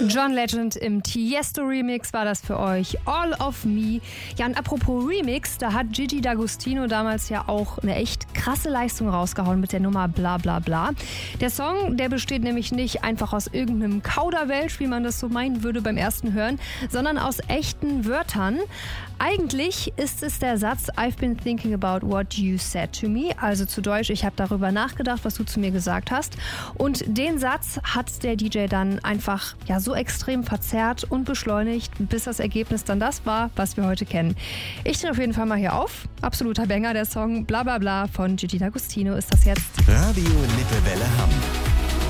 John Legend im Tiesto Remix war das für euch. All of Me. Ja, und apropos Remix, da hat Gigi D'Agostino damals ja auch eine echt krasse Leistung rausgehauen mit der Nummer Bla Bla Bla. Der Song, der besteht nämlich nicht einfach aus irgendeinem Kauderwelsch, wie man das so meinen würde beim ersten Hören, sondern aus echten Wörtern. Eigentlich ist es der Satz I've been thinking about what you said to me, also zu Deutsch, ich habe darüber nachgedacht, was du zu mir gesagt hast. Und den Satz hat der DJ dann einfach so extrem verzerrt und beschleunigt, bis das Ergebnis dann das war, was wir heute kennen. Ich drehe auf jeden Fall mal hier auf. Absoluter Banger, der Song Bla Bla Bla von Gigi D'Agostino ist das jetzt. Radio Lippewelle Hamm.